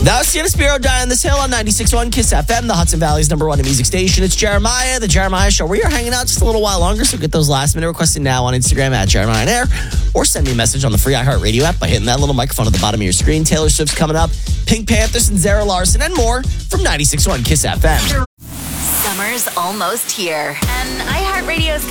That was Sienna Spiro, Die on This Hill on 96.1 Kiss FM, the Hudson Valley's #1 music station. It's Jeremiah, the Jeremiah Show. We are hanging out just a little while longer, so get those last-minute requests in now on Instagram at Jeremiah on Air, or send me a message on the free iHeartRadio app by hitting that little microphone at the bottom of your screen. Taylor Swift's coming up, Pink Panthers and Zara Larsson, and more from 96.1 Kiss FM. Summer's almost here, and iHeartRadio is